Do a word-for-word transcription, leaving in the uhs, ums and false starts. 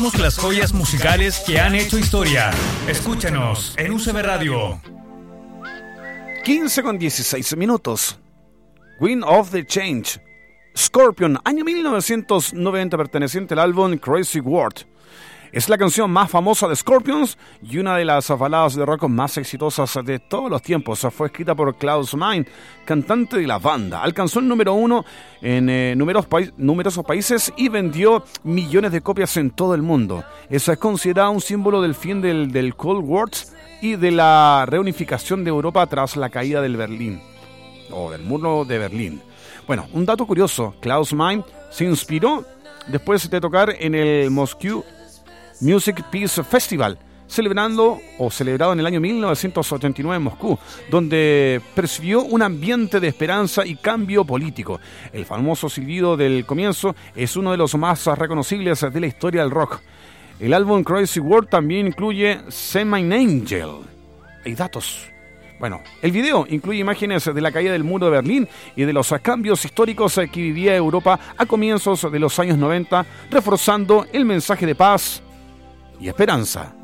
Las joyas musicales que han hecho historia. Escúchanos en U C B Radio. quince con dieciséis minutos. Wind of the Change. Scorpion, año mil novecientos noventa, perteneciente al álbum Crazy World. Es la canción más famosa de Scorpions y una de las baladas de rock más exitosas de todos los tiempos. Fue escrita por Klaus Meine, cantante de la banda. Alcanzó el número uno en eh, numerosos, pa- numerosos países y vendió millones de copias en todo el mundo. Eso es considerado un símbolo del fin del, del Cold War y de la reunificación de Europa tras la caída del Berlín, o del muro de Berlín. Bueno, un dato curioso, Klaus Meine se inspiró después de tocar en el Moscow Music Peace Festival, celebrando o celebrado en el año mil novecientos ochenta y nueve en Moscú, donde percibió un ambiente de esperanza y cambio político. El famoso silbido del comienzo es uno de los más reconocibles de la historia del rock. El álbum Crazy World también incluye Semi Angel. Hay datos. Bueno, el video incluye imágenes de la caída del muro de Berlín y de los cambios históricos que vivía Europa a comienzos de los años noventa, reforzando el mensaje de paz y esperanza.